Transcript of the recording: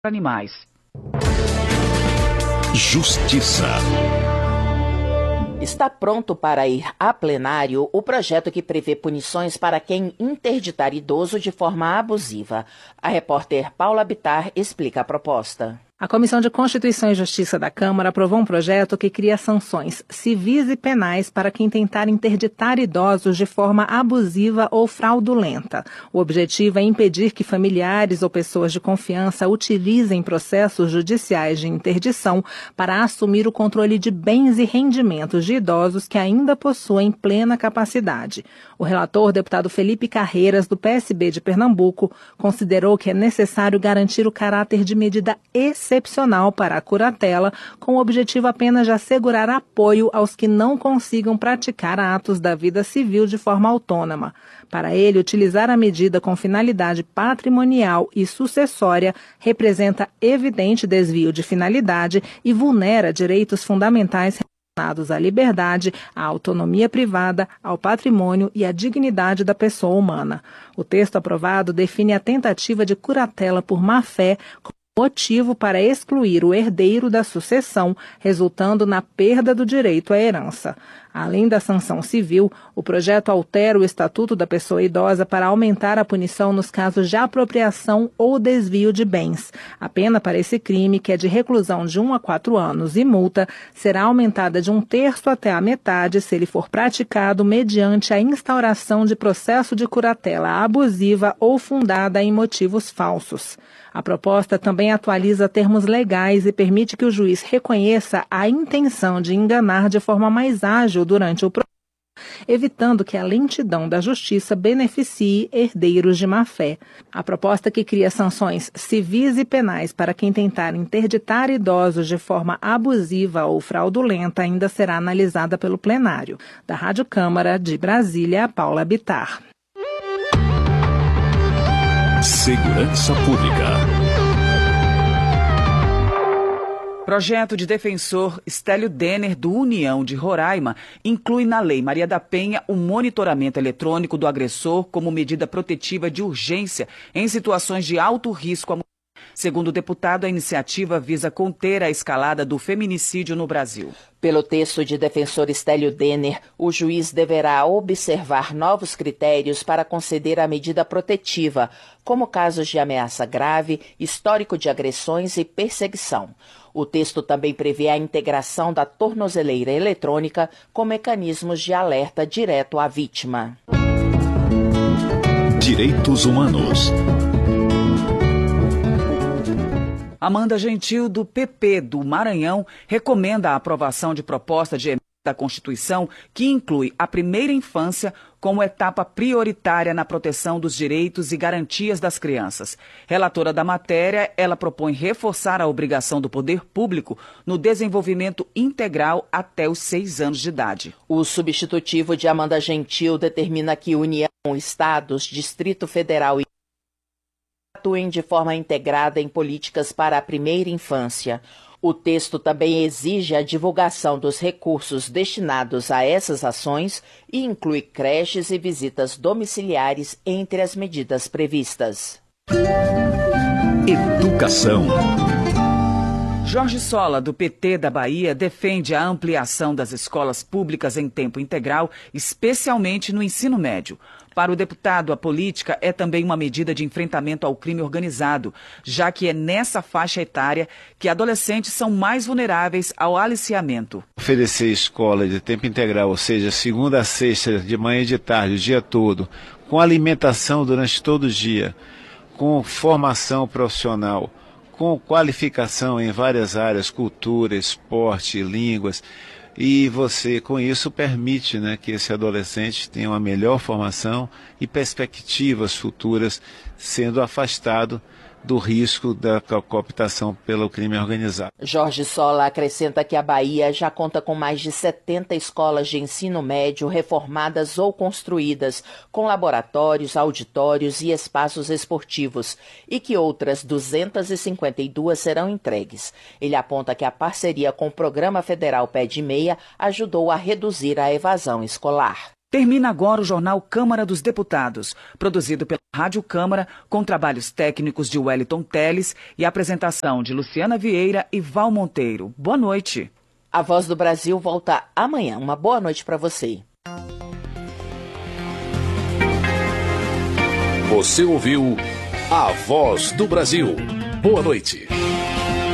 animais. Justiça. Está pronto para ir a plenário o projeto que prevê punições para quem interditar idoso de forma abusiva. A repórter Paula Bittar explica a proposta. A Comissão de Constituição e Justiça da Câmara aprovou um projeto que cria sanções civis e penais para quem tentar interditar idosos de forma abusiva ou fraudulenta. O objetivo é impedir que familiares ou pessoas de confiança utilizem processos judiciais de interdição para assumir o controle de bens e rendimentos de idosos que ainda possuem plena capacidade. O relator, deputado Felipe Carreiras, do PSB de Pernambuco, considerou que é necessário garantir o caráter de medida excepcional para a curatela, com o objetivo apenas de assegurar apoio aos que não consigam praticar atos da vida civil de forma autônoma. Para ele, utilizar a medida com finalidade patrimonial e sucessória representa evidente desvio de finalidade e vulnera direitos fundamentais relacionados à liberdade, à autonomia privada, ao patrimônio e à dignidade da pessoa humana. O texto aprovado define a tentativa de curatela por má-fé como motivo para excluir o herdeiro da sucessão, resultando na perda do direito à herança. Além da sanção civil, o projeto altera o Estatuto da Pessoa Idosa para aumentar a punição nos casos de apropriação ou desvio de bens. A pena para esse crime, que é de reclusão de 1 a 4 anos e multa, será aumentada de 1/3 até a metade se ele for praticado mediante a instauração de processo de curatela abusiva ou fundada em motivos falsos. A proposta também atualiza termos legais e permite que o juiz reconheça a intenção de enganar de forma mais ágil durante o processo, evitando que a lentidão da justiça beneficie herdeiros de má-fé. A proposta que cria sanções civis e penais para quem tentar interditar idosos de forma abusiva ou fraudulenta ainda será analisada pelo plenário. Da Rádio Câmara de Brasília, Paula Bittar. Segurança Pública. Projeto de defensor Stélio Denner, do União de Roraima, inclui na Lei Maria da Penha o monitoramento eletrônico do agressor como medida protetiva de urgência em situações de alto risco à mulher. Segundo o deputado, a iniciativa visa conter a escalada do feminicídio no Brasil. Pelo texto de defensor Stélio Denner, o juiz deverá observar novos critérios para conceder a medida protetiva, como casos de ameaça grave, histórico de agressões e perseguição. O texto também prevê a integração da tornozeleira eletrônica com mecanismos de alerta direto à vítima. Direitos Humanos. Amanda Gentil, do PP do Maranhão, recomenda a aprovação de proposta de emenda da Constituição que inclui a primeira infância como etapa prioritária na proteção dos direitos e garantias das crianças. Relatora da matéria, ela propõe reforçar a obrigação do poder público no desenvolvimento integral até os 6 anos de idade. O substitutivo de Amanda Gentil determina que União, Estados, Distrito Federal e atuem de forma integrada em políticas para a primeira infância. O texto também exige a divulgação dos recursos destinados a essas ações e inclui creches e visitas domiciliares entre as medidas previstas. Educação. Jorge Sola, do PT da Bahia, defende a ampliação das escolas públicas em tempo integral, especialmente no ensino médio. Para o deputado, a política é também uma medida de enfrentamento ao crime organizado, já que é nessa faixa etária que adolescentes são mais vulneráveis ao aliciamento. Oferecer escola de tempo integral, ou seja, segunda a sexta, de manhã e de tarde, o dia todo, com alimentação durante todo o dia, com formação profissional, com qualificação em várias áreas, cultura, esporte, línguas. E você, com isso, permite, que esse adolescente tenha uma melhor formação e perspectivas futuras, sendo afastado do risco da cooptação pelo crime organizado. Jorge Sola acrescenta que a Bahia já conta com mais de 70 escolas de ensino médio reformadas ou construídas, com laboratórios, auditórios e espaços esportivos, e que outras 252 serão entregues. Ele aponta que a parceria com o Programa Federal Pé de Meia ajudou a reduzir a evasão escolar. Termina agora o Jornal Câmara dos Deputados, produzido pela Rádio Câmara, com trabalhos técnicos de Wellington Teles e apresentação de Luciana Vieira e Val Monteiro. Boa noite. A Voz do Brasil volta amanhã. Uma boa noite para você. Você ouviu A Voz do Brasil. Boa noite.